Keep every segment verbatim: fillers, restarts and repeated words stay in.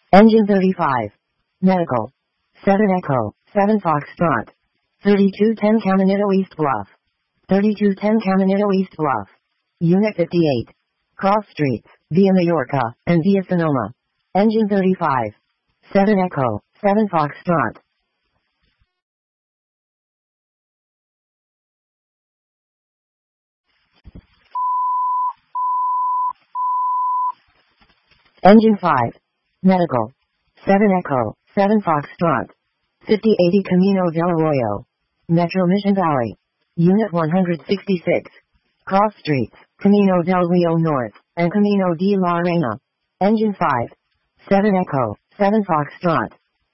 Engine thirty-five. Medical. seven Echo, seven Foxtrot. thirty-two ten Caminito East Bluff. thirty-two ten Caminito East Bluff. Unit fifty-eight. Cross streets, via Mallorca, and via Sonoma. Engine thirty-five. seven Echo, seven Foxtrot. Engine five. Medical. seven Echo, seven Foxtrot. fifty eighty Camino del Arroyo. Metro Mission Valley. Unit one sixty-six. Cross streets, Camino del Rio North, and Camino de la Arena. Engine five. seven Echo, seven Foxtrot.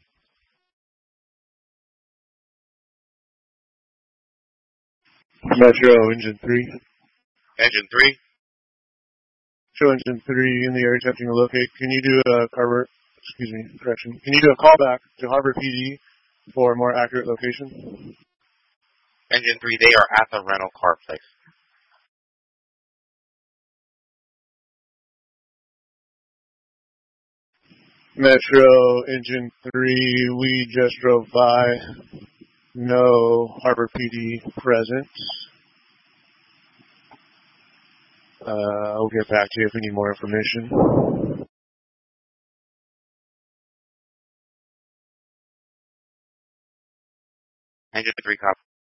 Metro, engine three. Engine three. Metro, engine three in the area attempting to locate. Can you do a Harbor, excuse me, correction. Can you do a callback to Harbor P D for a more accurate location? Engine three, they are at the rental car place. Metro, engine three, we just drove by. No Harbor P D present. Uh, I'll get back to you if we need more information. Engine three, copy.